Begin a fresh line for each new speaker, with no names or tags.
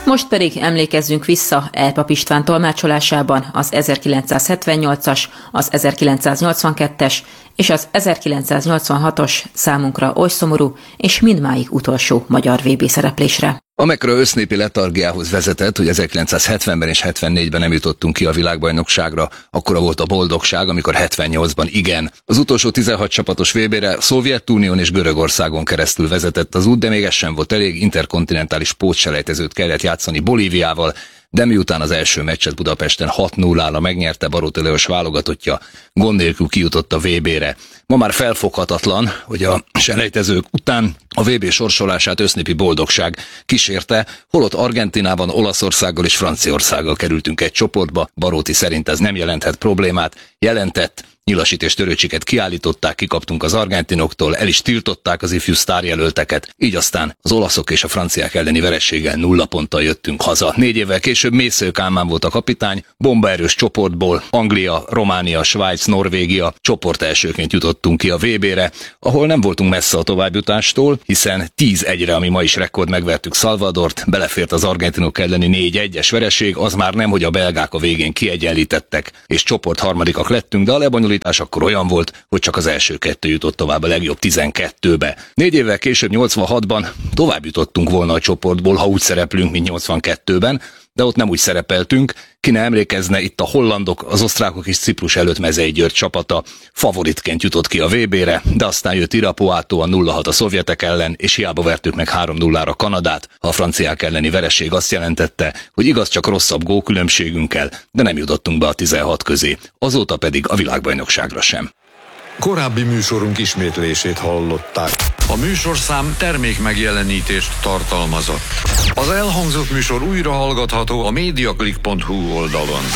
Most pedig emlékezzünk vissza Erpap István tolmácsolásában az 1978-as, az 1982-es és az 1986-os számunkra oly szomorú és mindmáig utolsó magyar VB szereplésre.
A mekkora össznépi letargiához vezetett, hogy 1970-ben és 74-ben nem jutottunk ki a világbajnokságra, akkora volt a boldogság, amikor 78-ban igen. Az utolsó 16 csapatos VB-re Szovjetunión és Görögországon keresztül vezetett az út, de még ez sem volt elég, interkontinentális pótselejtezőt kellett játszani Bolíviával, de miután az első meccset Budapesten 6-0-ra megnyerte, Baróti Lajos válogatottja, gond nélkül kijutott a VB-re. Ma már felfoghatatlan, hogy a selejtezők után a VB sorsolását össznépi boldogság kísérte, holott Argentinában, Olaszországgal és Franciaországgal kerültünk egy csoportba. Baróti szerint ez nem jelenthet problémát, jelentett. Nyilasit és Törőcsiket kiállították, kikaptunk az argentinoktól, el is tiltották az ifjú sztárjelölteket, így aztán az olaszok és a franciák elleni vereséggel 0 ponttal jöttünk haza. 4 évvel később Mészöly Kálmán volt a kapitány, bombaerős csoportból Anglia, Románia, Svájc, Norvégia csoport elsőként jutottunk ki a VB-re, ahol nem voltunk messze a továbbjutástól, hiszen 10-1-re, ami ma is rekord, megvertük Salvadort, belefért az argentinok elleni 4-1-es vereség, az már nem, hogy a belgák a végén kiegyenlítettek, és csoport harmadikak lettünk, de a lebonyolítás akkor olyan volt, hogy csak az első 2 jutott tovább a legjobb 12-be. 4 évvel később 86-ban tovább jutottunk volna a csoportból, ha úgy szereplünk, mint 82-ben, de ott nem úgy szerepeltünk. Ki ne emlékezne, itt a hollandok, az osztrákok és Ciprus előtt Mezei György csapata favoritként jutott ki a VB-re, de aztán jött Irapuátó a 0-6 a szovjetek ellen, és hiába vertük meg 3-0-ra Kanadát. A franciák elleni vereség azt jelentette, hogy igaz, csak rosszabb gólkülönbségünkkel, de nem jutottunk be a 16 közé. Azóta pedig a világbajnokságra sem.
Korábbi műsorunk ismétlését hallották.
A műsorszám termékmegjelenítést tartalmazott. Az elhangzott műsor újra hallgatható a mediaclick.hu oldalon.